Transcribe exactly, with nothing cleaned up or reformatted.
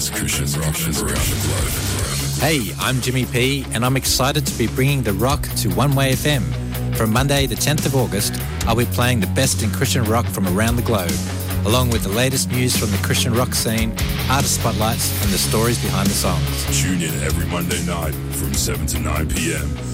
best Christian rock around the globe. Hey, I'm Jimmy P, and I'm excited to be bringing the rock to One Way F M. From Monday the tenth of August, I'll be playing the best in Christian rock from around the globe, along with the latest news from the Christian rock scene, artist spotlights, and the stories behind the songs. Tune in every Monday night from seven to nine p.m.